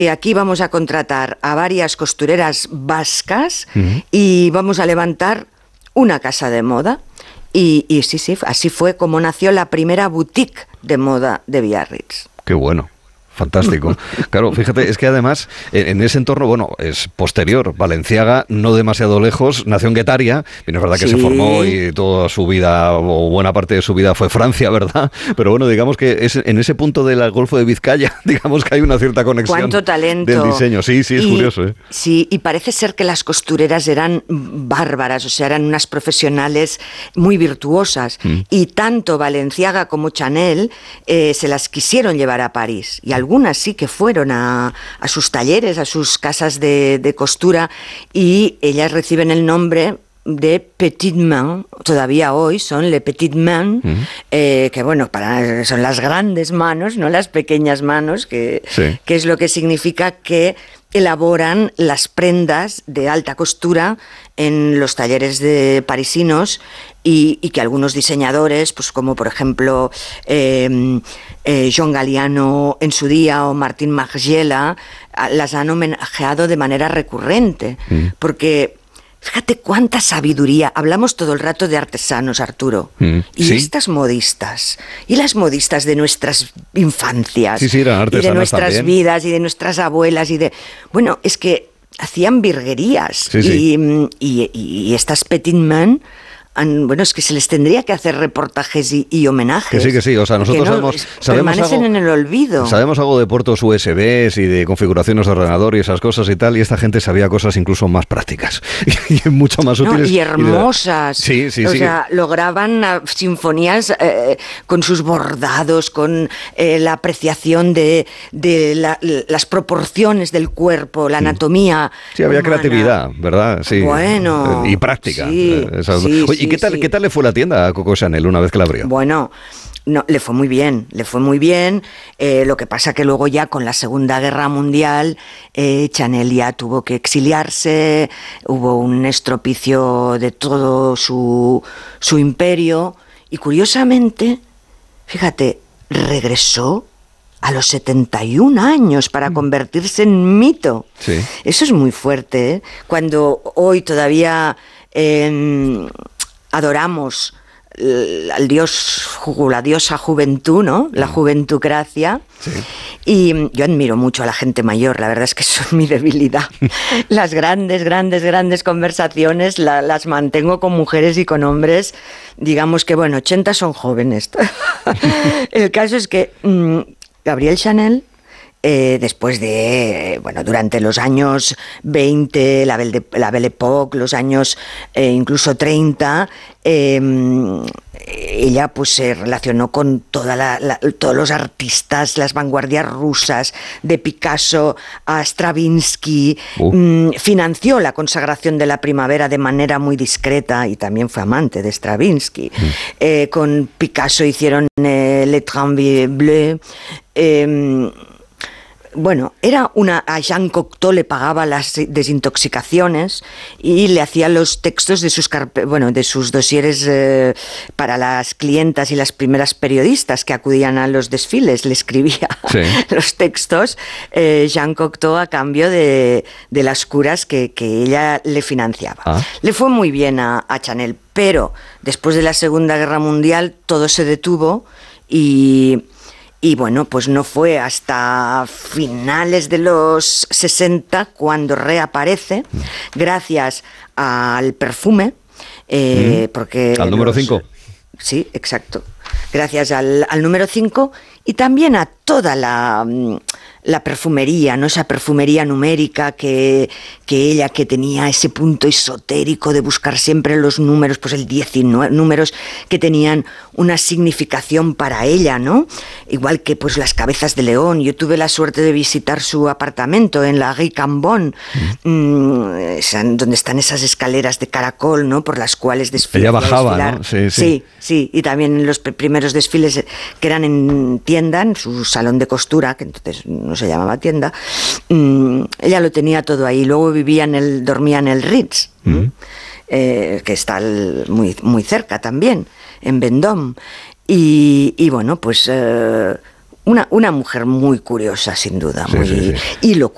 aquí vamos a contratar a varias costureras vascas y vamos a levantar una casa de moda. Y sí, así fue como nació la primera boutique de moda de Biarritz. Qué bueno. Fantástico. Claro, fíjate, es que además en ese entorno, bueno, es posterior. Balenciaga, no demasiado lejos, nació en Guetaria, bien es verdad que se formó y toda su vida, o buena parte de su vida fue Francia, ¿verdad? Pero bueno, digamos que es en ese punto del Golfo de Vizcaya, digamos que hay una cierta conexión. ¡Cuánto talento! Del diseño, sí, es curioso, ¿eh? Sí, y parece ser que las costureras eran bárbaras, o sea, eran unas profesionales muy virtuosas, y tanto Balenciaga como Chanel se las quisieron llevar a París, y algunas sí que fueron a sus talleres, a sus casas de costura, y ellas reciben el nombre de Petite Main, todavía hoy son Les Petites Mains, que bueno, son las grandes manos, no las pequeñas manos, que es lo que significa que elaboran las prendas de alta costura en los talleres de parisinos, y que algunos diseñadores, pues como por ejemplo John Galliano en su día o Martín Margiela, las han homenajeado de manera recurrente, porque fíjate cuánta sabiduría. Hablamos todo el rato de artesanos, Arturo. Y estas modistas, y las modistas de nuestras infancias, eran artesanas, y de nuestras también. Vidas, y de nuestras abuelas, bueno, es que hacían virguerías. Y estas Petite Mains, bueno, es que se les tendría que hacer reportajes y homenajes. Que sí, o sea, nosotros sabemos permanecen algo, en el olvido. Sabemos algo de puertos USBs y de configuraciones de ordenador y esas cosas y tal, y esta gente sabía cosas incluso más prácticas y mucho más útiles. Y hermosas. Sí. O sea, lograban sinfonías con sus bordados, con la apreciación de las proporciones del cuerpo, la anatomía. Sí, había humana. Creatividad, ¿verdad? Sí. Bueno. Y práctica. Sí, Oye, ¿y qué tal le fue la tienda a Coco Chanel una vez que la abrió? Bueno, no, le fue muy bien. Lo que pasa que luego ya con la Segunda Guerra Mundial, Chanel ya tuvo que exiliarse, hubo un estropicio de todo su imperio, y curiosamente, fíjate, regresó a los 71 años para convertirse en mito. Sí. Eso es muy fuerte, ¿eh? Cuando hoy todavía adoramos al dios, la diosa juventud, ¿no? La juventucracia. Sí. Y yo admiro mucho a la gente mayor, la verdad es que eso es mi debilidad. Las grandes conversaciones las mantengo con mujeres y con hombres, digamos que, bueno, 80 son jóvenes. El caso es que Gabrielle Chanel, después de, bueno, durante los años 20, la Belle Époque, los años incluso 30, ella pues se relacionó con todos los artistas, las vanguardias rusas, de Picasso a Stravinsky, financió la consagración de la primavera de manera muy discreta, y también fue amante de Stravinsky. Con Picasso hicieron Le Tramway Bleu. Bueno, a Jean Cocteau le pagaba las desintoxicaciones y le hacía los textos de sus dosieres para las clientas y las primeras periodistas que acudían a los desfiles. Le escribía los textos Jean Cocteau a cambio de las curas que ella le financiaba. Le fue muy bien a Chanel, pero después de la Segunda Guerra Mundial todo se detuvo, y bueno, pues no fue hasta finales de los 60 cuando reaparece, gracias al perfume, porque... Al número 5. Sí, exacto. Gracias al número 5, y también a toda la perfumería, ¿no? Esa perfumería numérica que ella, que tenía ese punto esotérico de buscar siempre los números, pues el 19 números que tenían una significación para ella, ¿no? Igual que pues las cabezas de león. Yo tuve la suerte de visitar su apartamento en la Rue Cambon, donde están esas escaleras de caracol, ¿no? Por las cuales desfilaba. Ella bajaba, ¿no? Sí, y también en los primeros desfiles que eran en tienda, en su salón de costura, que entonces no se llamaba tienda, ella lo tenía todo ahí. Luego dormía en el Ritz, que está muy, muy cerca también, en Vendôme. Y bueno, pues una mujer muy curiosa, sin duda. Y lo